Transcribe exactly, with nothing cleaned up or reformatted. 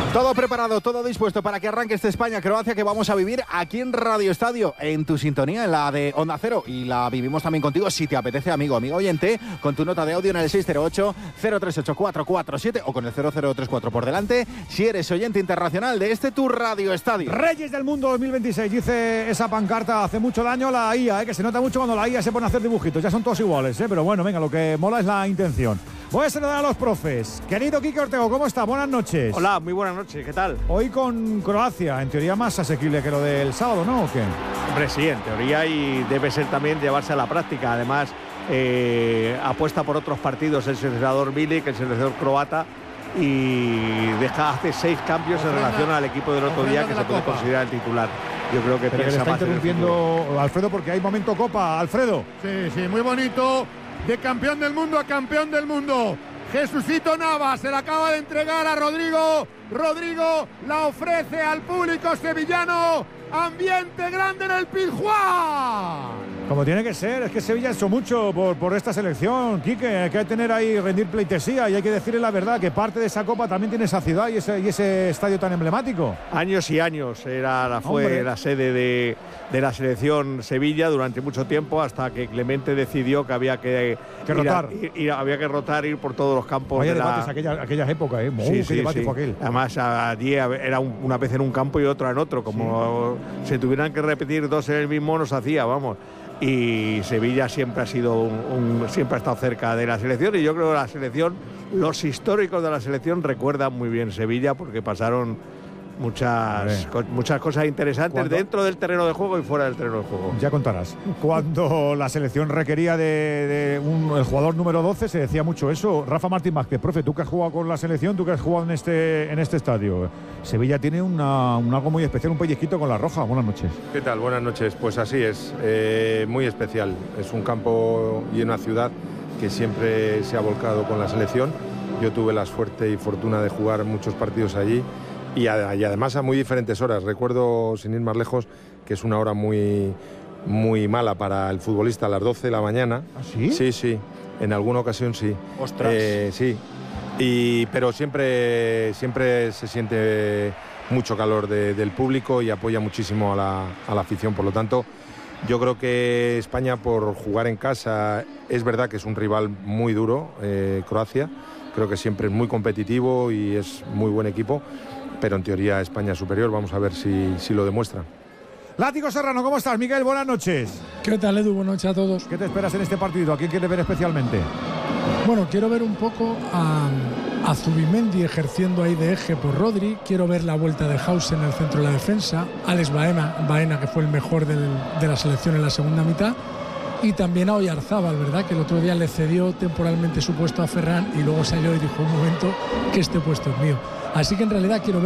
Todo preparado, todo dispuesto para que arranque este España-Croacia que vamos a vivir aquí en Radio Estadio, en tu sintonía, en la de Onda Cero. Y la vivimos también contigo si te apetece, amigo, amigo oyente, con tu nota de audio en el seis cero ocho, cero tres ocho, cuatro cuatro siete o con el cero cero tres cuatro por delante, si eres oyente internacional de este tu Radio Estadio. Reyes del Mundo dos mil veintiséis, dice esa pancarta, hace mucho daño la I A, ¿eh? Que se nota mucho cuando la I A se pone a hacer dibujitos, ya son todos iguales, ¿eh? Pero bueno, venga, lo que mola es la intención. Voy a saludar a los profes. Querido Quique Ortego, ¿cómo está? Buenas noches. Hola, muy buenas noches, ¿qué tal? Hoy con Croacia, en teoría más asequible que lo del sábado, ¿no? ¿O qué? Hombre, sí, en teoría, y debe ser también llevarse a la práctica. Además, eh, apuesta por otros partidos el seleccionador Milik, el seleccionador croata, y deja, hace seis cambios en relación al equipo del otro día que se puede considerar el titular. Yo creo que Pero que le está interrumpiendo Alfredo porque hay momento Copa. Alfredo. Sí, sí, muy bonito. De campeón del mundo a campeón del mundo. Jesucito Navas se la acaba de entregar a Rodrigo. Rodrigo la ofrece al público sevillano. Ambiente grande en el Pizjuán. Como tiene que ser, es que Sevilla ha hecho mucho por, por esta selección, Quique. Hay que tener ahí, rendir pleitesía y hay que decirle la verdad, que parte de esa Copa también tiene esa ciudad y ese, y ese estadio tan emblemático. Años y años era la, fue Hombre. la sede de, de la selección Sevilla durante mucho tiempo, hasta que Clemente decidió que había que, que rotar. Ir, ir, había que rotar, ir por todos los campos. Vaya de debates la... aquellas, aquellas épocas, ¿eh? Sí, uh, sí, debate sí. fue aquel. Además, allí era un, una vez en un campo y otra en otro. Como sí. se tuvieran que repetir dos en el mismo, nos hacía, vamos. Y Sevilla siempre ha sido un, un, siempre ha estado cerca de la selección, y yo creo que la selección, los históricos de la selección recuerdan muy bien Sevilla, porque pasaron muchas, co muchas cosas interesantes ¿Cuándo? dentro del terreno de juego y fuera del terreno de juego. Ya contarás. Cuando la selección requería de, de un, el jugador número doce, se decía mucho eso. Rafa Martín Vázquez, profe, tú que has jugado con la selección, tú que has jugado en este, en este estadio. Sevilla tiene una, un algo muy especial, un pellizquito con la roja. Buenas noches. ¿Qué tal? Buenas noches. Pues así es, eh, muy especial. Es un campo y una ciudad que siempre se ha volcado con la selección. Yo tuve la suerte y fortuna de jugar muchos partidos allí. Y, a, y además a muy diferentes horas. Recuerdo, sin ir más lejos, que es una hora muy, muy mala para el futbolista, a las doce de la mañana. ¿Ah, sí? Sí, sí, en alguna ocasión sí. ¡Ostras! Eh, sí, y, pero siempre, siempre se siente mucho calor de, del público y apoya muchísimo a la, a la afición. Por lo tanto, yo creo que España, por jugar en casa, es verdad que es un rival muy duro, eh, Croacia. Creo que siempre es muy competitivo y es muy buen equipo. Pero en teoría España es superior, vamos a ver si, si lo demuestra. Látigo Serrano, ¿cómo estás? Miguel, buenas noches. ¿Qué tal, Edu? Buenas noches a todos. ¿Qué te esperas en este partido? ¿A quién quieres ver especialmente? Bueno, quiero ver un poco a, a Zubimendi ejerciendo ahí de eje por Rodri. Quiero ver la vuelta de Hauser en el centro de la defensa. Alex Baena, Baena que fue el mejor del, de la selección en la segunda mitad. Y también a Oyarzábal, ¿verdad? Que el otro día le cedió temporalmente su puesto a Ferran y luego salió y dijo un momento que este puesto es mío. Así que en realidad quiero ver